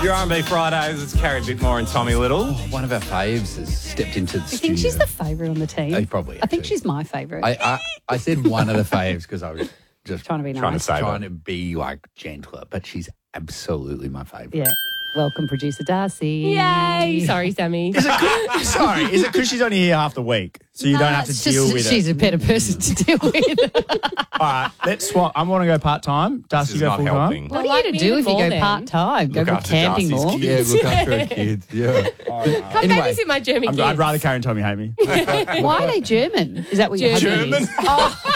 Your R&B Fridays, it's Carrie Bickmore and Tommy Little. One of our faves has stepped into the I studio. think she's the favourite on the team. Oh, probably, I think actually. she's my favourite. I said one of the faves because I was just Trying to be nice. Trying to save trying her. to be like gentler, but she's absolutely my favourite. Yeah. Welcome, producer Darcy. Yay! Sorry, Sammy. Sorry, is it because she's only here half the week, so you don't have to It's deal just, with she's it? a better person to deal with. All right, let's swap. I want to go part time. Darcy, This is go not full time. helping. What like are you me to do if you more go then. part-time? Go Look for after camping Darcy's more? kids. Yeah, look after her kids. Yeah. Come Anyway. babysit my German kids. I'd rather Karen and Tommy hate me. Why are they German? Is that what your husband German? is? Oh,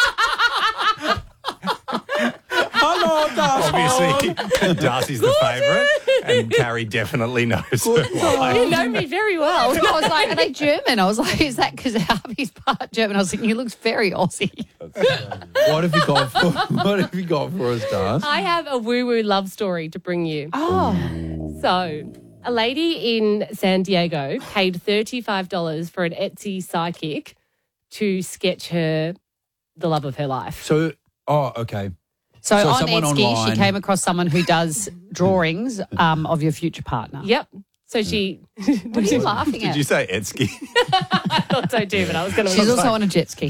Hello, Darcy. Obviously, Darcy's the favourite, and Carrie definitely knows why. You know me very well. I was like, are they German? I was like, is that because hubby's part German? I was thinking, he looks very Aussie. What have you got for? What have you got for us, Dars? I have a woo-woo love story to bring you. Oh, So, a lady in San Diego paid $35 for an Etsy psychic to sketch her the love of her life. So, okay. so on someone Etsy, online- she came across someone who does drawings of your future partner. Yep. So she... What are you laughing Did at? you say Etsky? I thought so too, but I was going to... She's also on a jet ski.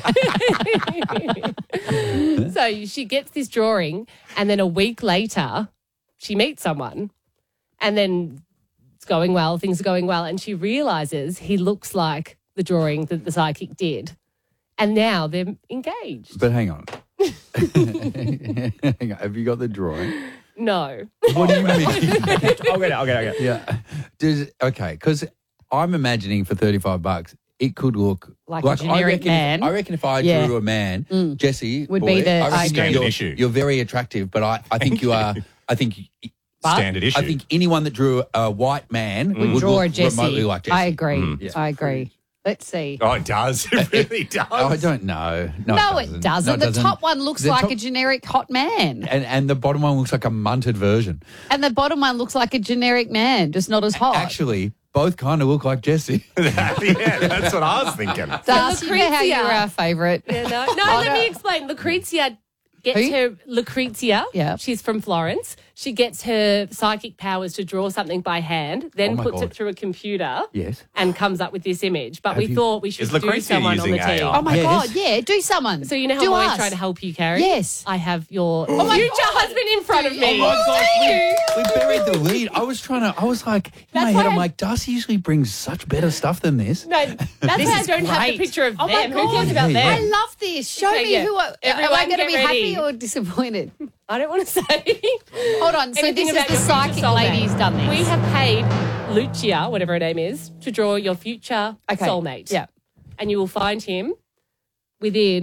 So she gets this drawing, and then a week later, she meets someone, and then it's going well, things are going well, and she realizes he looks like the drawing that the psychic did. And now they're engaged. But hang on. Hang on. Have you got the drawing? No. What do you mean? I'll get it. Yeah. Okay, because I'm imagining for $35, it could look Like a generic man. I reckon if I Yeah. drew a man, Jesse Would be the- I I reckon agree. you're, issue. you're very attractive, but I think you are. I think But Standard issue. I think anyone that drew a white man would Draw a look Jessie. remotely like Jesse. I agree. Yeah. I agree. Let's see. Oh, it does. It really does. Oh, I don't know. No, it doesn't. No, it The top one looks The like top- a generic hot man. and the bottom one looks like a munted version. And the bottom one looks like a generic man, just not as hot. Actually, both kind of look like Jesse. Yeah, that's what I was thinking. Darcy, you know how Lucrezia. you're our favourite. Yeah, no, Oh, let me explain. Lucrezia gets Who? her Lucrezia. Yeah. She's from Florence. She gets her psychic powers to draw something by hand, then Oh my puts God. it through a computer. Yes. And comes up with this image. But Have we you- thought we should Is do Lucrezia someone on the using team. AI? Oh, my Yes. God. Yeah, do someone. So you know how do I'm always us. trying to help you, Carrie? Yes. I have your my future God. husband in front of me. Oh my gosh, Thank you. we buried the lead. I was like, in my That's head, why I'm I- like, Darcy usually brings such better stuff than this. No, that's why I is don't have the great. picture of Oh, my them. Who cares God. about Yeah, them? yeah. I love this. Show Okay, me yeah. who am I Everyone going to get be ready. happy or disappointed? I don't want to say. Hold on. So Anything this is about the your future psychic soulmate. lady's done this. We have paid Lucia, whatever her name is, to draw your future Okay. soulmate. Yeah. And you will find him within